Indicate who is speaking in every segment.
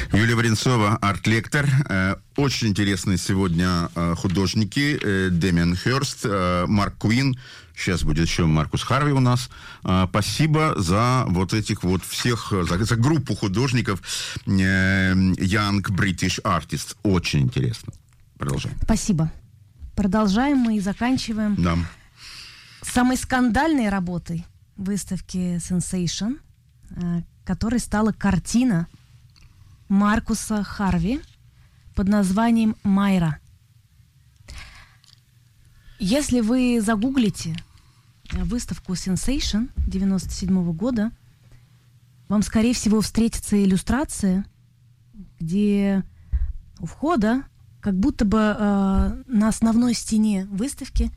Speaker 1: Юлия Варенцова, арт-лектор. Очень интересные сегодня художники. Дэмиан Хёрст, Марк Куин. Сейчас будет еще Маркус Харви у нас. Спасибо за вот этих вот всех, за группу художников Young British Artists. Очень интересно. Продолжаем.
Speaker 2: Спасибо. Продолжаем мы и заканчиваем.
Speaker 1: Да.
Speaker 2: Самой скандальной работой выставки Sensation, которой стала картина Маркуса Харви под названием «Майра». Если вы загуглите выставку Sensation 1997 года, вам, скорее всего, встретится иллюстрация, где у входа, как будто бы на основной стене выставки,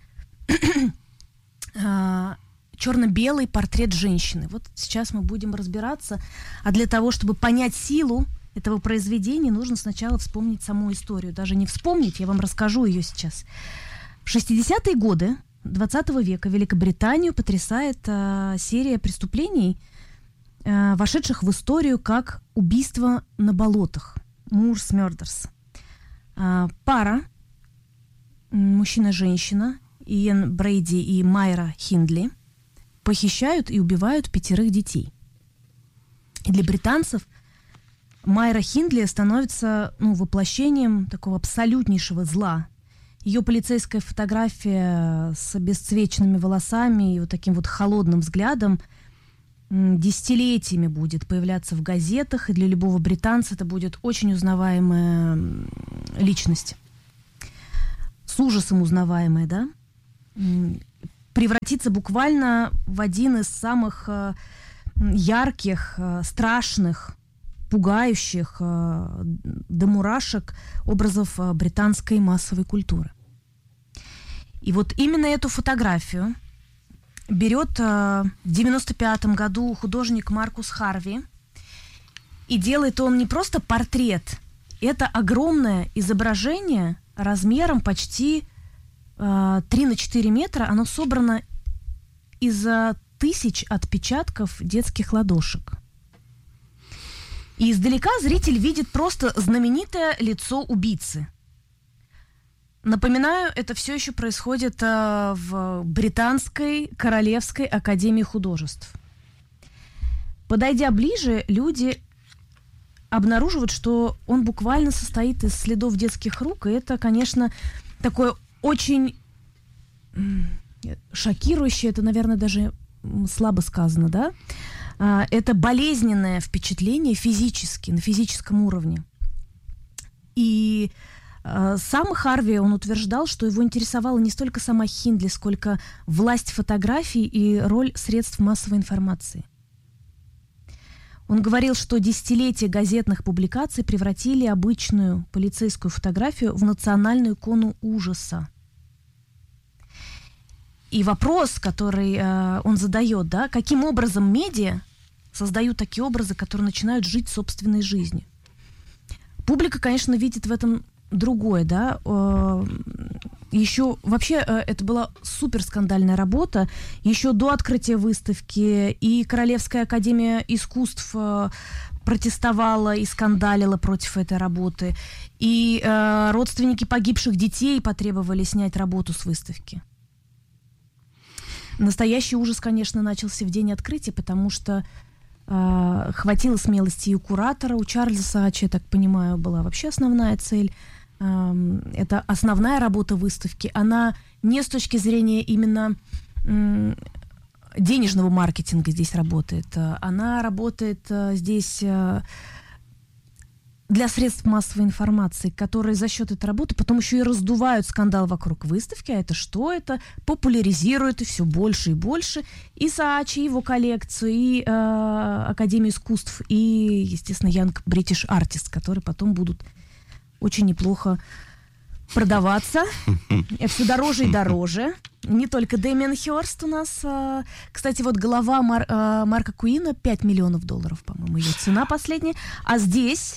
Speaker 2: черно-белый портрет женщины. Вот сейчас мы будем разбираться. А для того, чтобы понять силу этого произведения, нужно сначала вспомнить саму историю. Даже не вспомнить, я вам расскажу ее сейчас. В 60-е годы 20 века Великобританию потрясает серия преступлений, вошедших в историю как убийство на болотах. Moors Murders. Пара, мужчина-женщина, Иэн Брейди и Майра Хиндли, похищают и убивают 5 детей. И для британцев Майра Хиндли становится воплощением такого абсолютнейшего зла. Ее полицейская фотография с обесцвеченными волосами и вот таким вот холодным взглядом десятилетиями будет появляться в газетах, и для любого британца это будет очень узнаваемая личность. С ужасом узнаваемая, да? Превратиться буквально в один из самых ярких, страшных, пугающих до мурашек образов британской массовой культуры. И вот именно эту фотографию берет в 1995 году художник Маркус Харви, и делает он не просто портрет, это огромное изображение размером почти 3 на 4 метра, оно собрано из тысяч отпечатков детских ладошек. И издалека зритель видит просто знаменитое лицо убийцы. Напоминаю, это все еще происходит в Британской Королевской Академии Художеств. Подойдя ближе, люди обнаруживают, что он буквально состоит из следов детских рук, и это, конечно, такое очень шокирующее, это, наверное, даже слабо сказано, да? Это болезненное впечатление физически, на физическом уровне. И сам Харви, он утверждал, что его интересовала не столько сама Хиндли, сколько власть фотографий и роль средств массовой информации. Он говорил, что десятилетия газетных публикаций превратили обычную полицейскую фотографию в национальную икону ужаса. И вопрос, который он задает, да, каким образом медиа создают такие образы, которые начинают жить собственной жизнью. Публика, конечно, видит в этом другое, да. Еще вообще это была супер скандальная работа. Еще до открытия выставки и Королевская академия искусств протестовала и скандалила против этой работы. И родственники погибших детей потребовали снять работу с выставки. Настоящий ужас, конечно, начался в день открытия, потому что хватило смелости и у куратора, у Чарльза Саачи, я так понимаю, была вообще основная цель. Это основная работа выставки. Она не с точки зрения именно денежного маркетинга здесь работает. Она работает здесь для средств массовой информации, которые за счет этой работы потом еще и раздувают скандал вокруг выставки. А это что? Это популяризирует и все больше и больше и Саачи, и его коллекцию, и Академию искусств, и, естественно, Young British Artists, которые потом будут очень неплохо продаваться. Все дороже и дороже. Не только Дэмиан Хёрст у нас. Кстати, вот голова Марка Куина $5 миллионов, по-моему, ее цена последняя. А здесь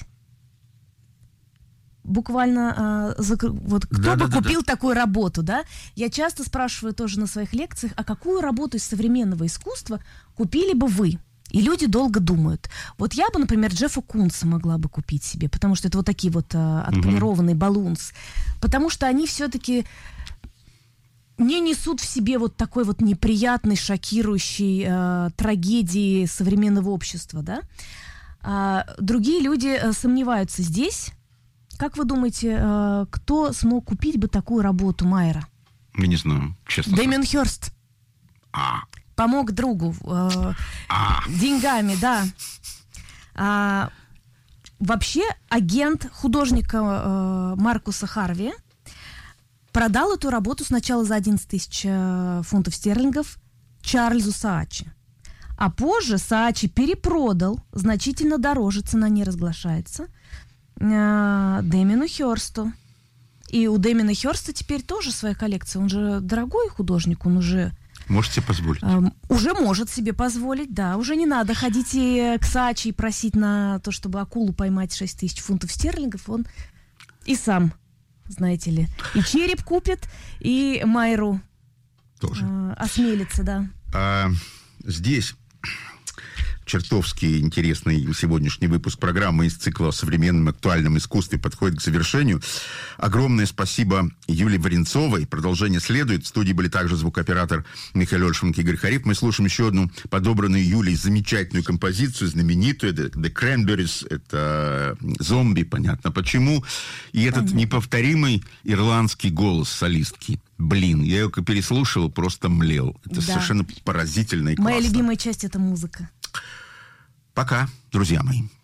Speaker 2: буквально вот кто бы купил такую работу, да? Я часто спрашиваю тоже на своих лекциях, а какую работу из современного искусства купили бы вы? И люди долго думают. Вот я бы, например, Джеффа Кунса могла бы купить себе, потому что это вот такие вот отполированные баллунс. Потому что они все-таки не несут в себе вот такой вот неприятной, шокирующей трагедии современного общества, да? Другие люди сомневаются здесь. Как вы думаете, кто смог купить бы такую работу Майера?
Speaker 1: Я не знаю, честно.
Speaker 2: Дэмиан Хёрст. Помог другу деньгами, да. Вообще агент художника Маркуса Харви продал эту работу сначала за 11 тысяч фунтов стерлингов Чарльзу Саачи. А позже Саачи перепродал значительно дороже, цена не разглашается, Дэмиану Хёрсту. И у Дэмиана Хёрста теперь тоже своя коллекция. Он же дорогой художник, он уже...
Speaker 1: Может себе позволить.
Speaker 2: Уже может себе позволить, да. Уже не надо ходить и к Саачи и просить на то, чтобы акулу поймать 6 тысяч фунтов стерлингов. Он и сам, знаете ли, и череп купит, и Майру тоже осмелится, да.
Speaker 1: Здесь чертовски интересный сегодняшний выпуск программы из цикла о современном актуальном искусстве подходит к завершению. Огромное спасибо Юлии Варенцовой. Продолжение следует. В студии были также звукооператор Михаил Ольшенко и Игорь Харипов. Мы слушаем еще одну подобранную Юлей замечательную композицию, знаменитую. The Cranberries. Это зомби, понятно почему. И этот неповторимый ирландский голос солистки. Блин, я ее переслушал, просто млел. Это совершенно поразительно и классно.
Speaker 2: Моя любимая часть — это музыка.
Speaker 1: Пока, друзья мои.